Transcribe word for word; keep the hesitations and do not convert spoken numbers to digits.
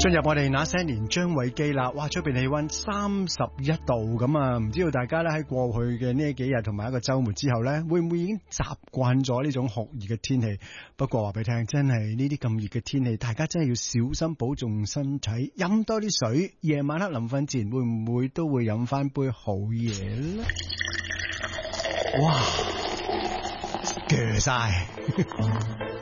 進入我哋那些年張偉基啦，哇！出邊氣溫三十一度咁啊，唔知道大家咧喺過去嘅呢幾日同埋一個週末之後咧，會唔會已經習慣咗呢種酷熱嘅天氣？不過話俾你聽，真係呢啲咁熱嘅天氣，大家真係要小心保重身體，飲多啲水。夜晚黑臨瞓前會唔會都會飲翻杯好嘢咧？哇！鋸晒！